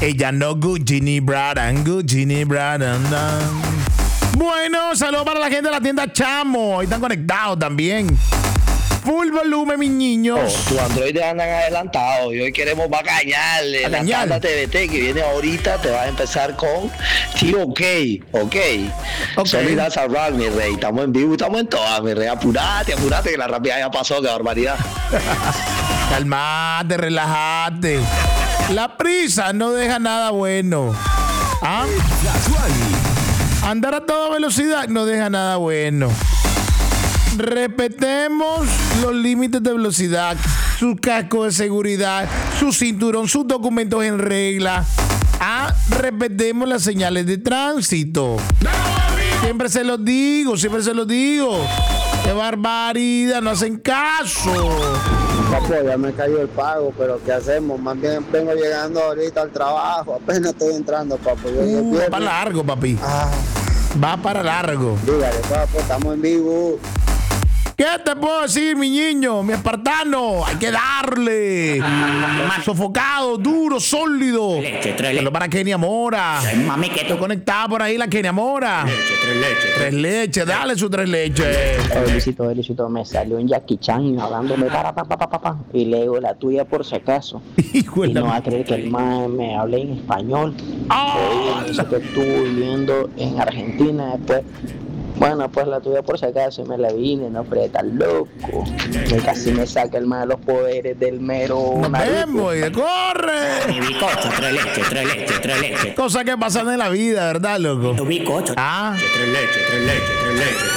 Ella no Gucci ni Prada, Gucci ni Prada. Bueno, saludos para la gente de la tienda Chamo. Ahí están conectados también. Full volumen, mis niños. Tus androides andan adelantados y hoy queremos bacañarle. La tanda TVT que viene ahorita te va a empezar con Tío OK. Solidas al rock, mi rey. Estamos en vivo, estamos en todas, mi rey. Apurate, que la rápida ya pasó, qué barbaridad. Calmate, relájate. La prisa no deja nada bueno. ¿Ah? Andar a toda velocidad no deja nada bueno. Respetemos los límites de velocidad, su casco de seguridad, su cinturón, sus documentos en regla. Respetemos las señales de tránsito. Siempre se los digo. ¡Qué barbaridad! No hacen caso. Papo, ya me cayó el pago, pero ¿qué hacemos? Más bien vengo llegando ahorita al trabajo. Apenas estoy entrando, papo. Va para largo, papi. Va para largo. Dígale, papo, estamos en vivo. ¿Qué te puedo decir, mi niño? Mi espartano. Hay que darle. Sofocado, duro, sólido. Leche. Para Kenia Mora. Mami, que tú conectada por ahí, la Kenia Mora. Tres leches. Dale su 3 leches. Luisito, me salió un Jackie Chan hablándome pa. Y le digo la tuya por si acaso. Y no va a creer que el man me hable en español. Me dice que estuvo viviendo en Argentina después. Bueno, pues la tuya por si acaso me la vine, no, pero está loco. Que casi me saca el mal de los poderes del mero. ¡Nos vemos y corre! Mi bicocho, 3 leches. Cosas que pasan en la vida, ¿verdad, loco? Tu bicocho. 3 leches.